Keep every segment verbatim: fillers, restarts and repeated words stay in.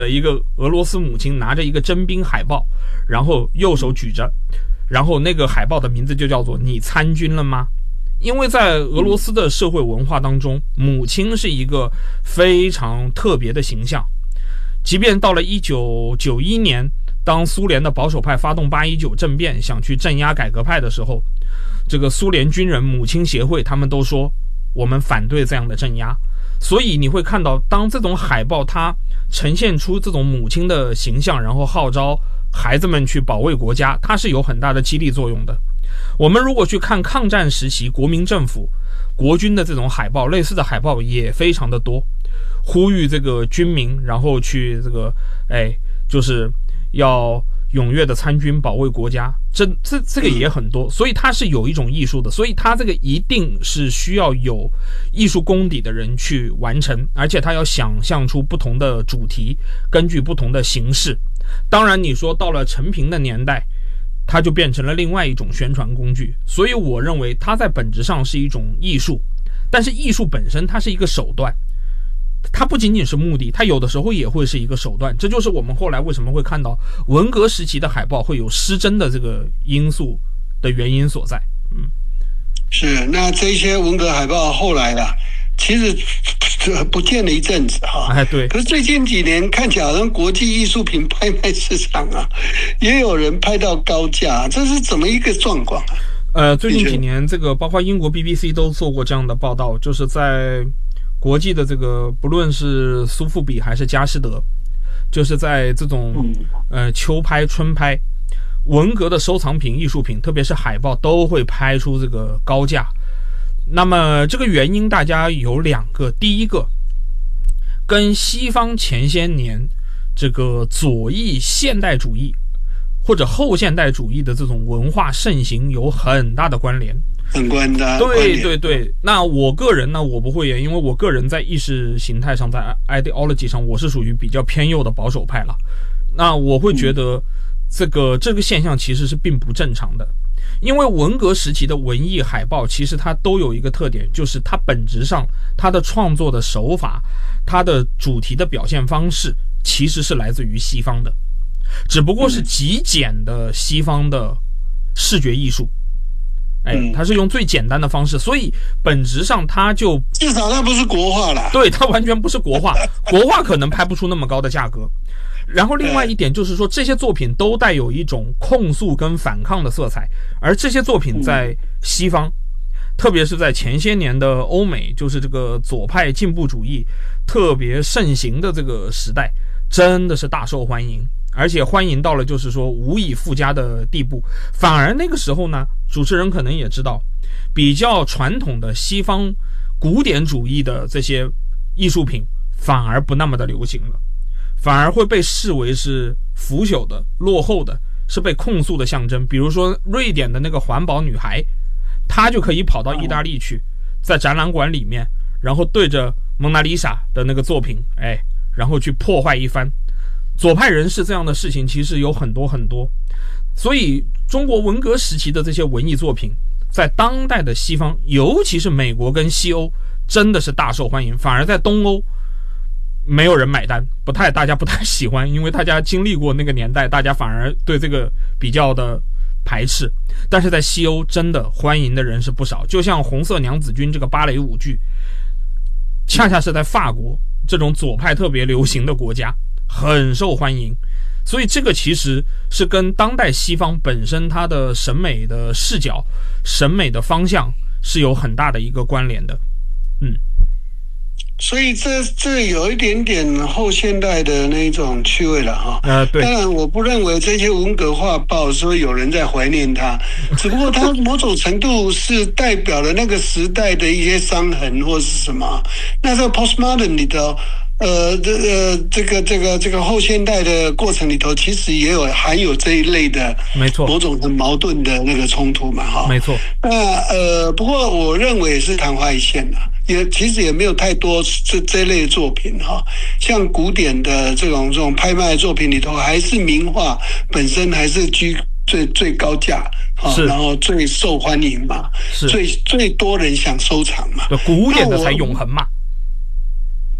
的一个俄罗斯母亲拿着一个征兵海报，然后右手举着，然后那个海报的名字就叫做你参军了吗？因为在俄罗斯的社会文化当中，母亲是一个非常特别的形象。即便到了一九九一年，当苏联的保守派发动八一九政变，想去镇压改革派的时候，这个苏联军人母亲协会他们都说我们反对这样的镇压。所以你会看到，当这种海报它呈现出这种母亲的形象，然后号召孩子们去保卫国家，它是有很大的激励作用的。我们如果去看抗战时期国民政府国军的这种海报，类似的海报也非常的多，呼吁这个军民然后去这个哎就是要踊跃的参军保卫国家，这这这个也很多，所以它是有一种艺术的，所以它这个一定是需要有艺术功底的人去完成，而且它要想象出不同的主题，根据不同的形式。当然你说到了陈平的年代，它就变成了另外一种宣传工具，所以我认为它在本质上是一种艺术，但是艺术本身它是一个手段，它不仅仅是目的，它有的时候也会是一个手段。这就是我们后来为什么会看到文革时期的海报会有失真的这个因素的原因所在。嗯， 是。那这些文革海报后来啊，其实不见了一阵子哈。 哎，对。 可是最近几年看起来好像国际艺术品拍卖市场啊，也有人拍到高价，这是怎么一个状况啊？ 呃，最近几年这个包括英国 B B C 都做过这样的报道，就是在国际的这个不论是苏富比还是佳士得，就是在这种呃秋拍春拍文革的收藏品艺术品，特别是海报都会拍出这个高价。那么这个原因大家有两个，第一个跟西方前些年这个左翼现代主义或者后现代主义的这种文化盛行有很大的关联， 很关的。 对对对，那我个人呢，我不会演，因为我个人在意识形态上，在 ideology 上，我是属于比较偏右的保守派了。那我会觉得这个、嗯、这个现象其实是并不正常的，因为文革时期的文艺海报其实它都有一个特点，就是它本质上它的创作的手法，它的主题的表现方式其实是来自于西方的，只不过是极简的西方的视觉艺术。哎，它是用最简单的方式，所以本质上它就至少它不是国画啦。 对，它完全不是国画，国画可能拍不出那么高的价格。然后另外一点就是说，这些作品都带有一种控诉跟反抗的色彩，而这些作品在西方，特别是在前些年的欧美，就是这个左派进步主义特别盛行的这个时代，真的是大受欢迎。而且欢迎到了就是说无以复加的地步。反而那个时候呢，主持人可能也知道，比较传统的西方古典主义的这些艺术品反而不那么的流行了，反而会被视为是腐朽的、落后的，是被控诉的象征。比如说瑞典的那个环保女孩，她就可以跑到意大利去，在展览馆里面，然后对着蒙娜丽莎的那个作品，哎，然后去破坏一番。左派人士这样的事情其实有很多很多，所以中国文革时期的这些文艺作品在当代的西方，尤其是美国跟西欧，真的是大受欢迎，反而在东欧没有人买单，不太大家不太喜欢，因为大家经历过那个年代，大家反而对这个比较的排斥。但是在西欧真的欢迎的人是不少，就像红色娘子军这个芭蕾舞剧，恰恰是在法国这种左派特别流行的国家很受欢迎，所以这个其实是跟当代西方本身它的审美的视角、审美的方向是有很大的一个关联的。嗯， 所以这这有一点点后现代的那种趣味了哈。 呃，对。 当然，我不认为这些文革画报说有人在怀念它，只不过它某种程度是代表了那个时代的一些伤痕或是什么。那这个 postmodern 里头。呃，这呃，这个这个这个后现代的过程里头，其实也有含有这一类的， 没错， 某种很矛盾的那个冲突嘛，哈， 没错。 那呃，不过我认为也是昙花一现啦，也其实也没有太多这这类的作品哈，像古典的这种这种拍卖作品里头，还是名画本身还是居最最高价。然后最受欢迎嘛，最最多人想收藏嘛， 古典的才永恒嘛。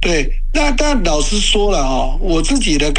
对，那但老实说了哦，我自己的